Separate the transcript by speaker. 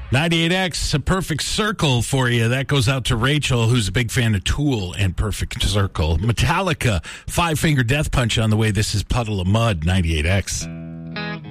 Speaker 1: 98X, a perfect circle for you. That goes out to Rachel, who's a big fan of Tool and Perfect Circle. Metallica, Five Finger Death Punch on the way. This is Puddle of Mud, 98X.